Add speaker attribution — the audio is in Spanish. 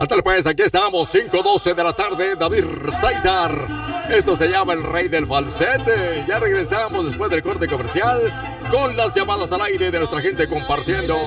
Speaker 1: Hasta pues, aquí estamos, 5:12 de la tarde, David César. Esto se llama El Rey del Falsete. Ya regresamos después del corte comercial con las llamadas al aire de nuestra gente compartiendo